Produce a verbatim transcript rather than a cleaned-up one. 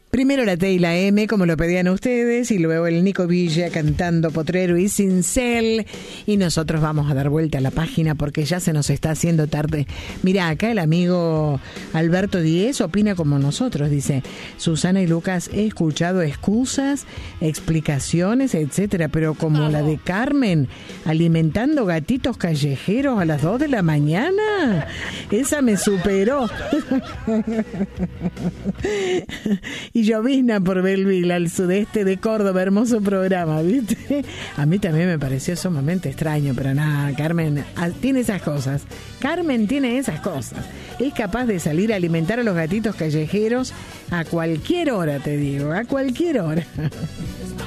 Primero la T y la M, como lo pedían ustedes, y luego el Nico Villa cantando Potrero y Cincel. Y nosotros vamos a dar vuelta a la página porque ya se nos está haciendo tarde. Mirá, acá el amigo Alberto Díez opina como nosotros. Dice, Susana y Lucas, he escuchado excusas, explicaciones, etcétera, pero como la de Carmen, alimentando gatitos callejeros a las dos de la mañana, esa me superó. Y llovizna por Belville, al sudeste de Córdoba. Hermoso programa, ¿viste? A mí también me pareció sumamente extraño, pero nada, Carmen tiene esas cosas. Carmen tiene esas cosas. Es capaz de salir a alimentar a los gatitos callejeros a cualquier hora, te digo, a cualquier hora.